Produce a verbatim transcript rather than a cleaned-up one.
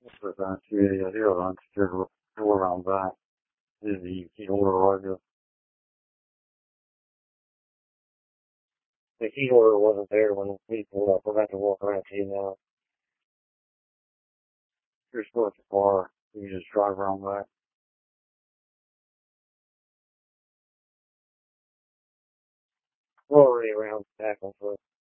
Portanto, eu antes de ter o around back, the heat order was the heat order wasn't there when people uh, forgot to walk around to you now. You're supposed to far, you just drive around back. Already around back on foot.